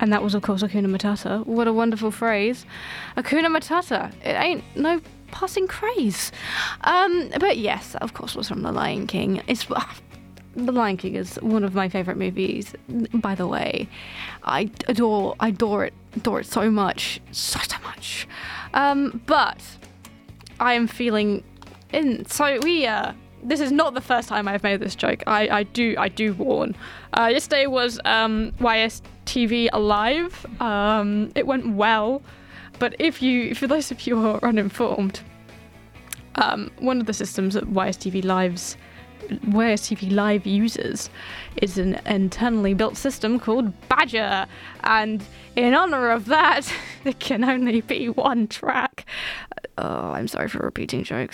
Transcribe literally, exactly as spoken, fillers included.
And that was, of course, Hakuna Matata. What a wonderful phrase. Hakuna Matata. It ain't no passing craze. Um, but yes, of course, it was from The Lion King. It's The Lion King is one of my favourite movies, by the way. I adore, I adore it, adore it so much, so, so much. Um, but I am feeling in, so we, uh, this is not the first time I've made this joke. I, I do I do warn. Uh, yesterday was um, Y S T V Alive. Um, it went well, but if you, for those of you who are uninformed, um, one of the systems that Y S T V Live's Y S T V Live uses is an internally built system called Badger, and in honor of that, there can only be one track. Oh, I'm sorry for repeating jokes.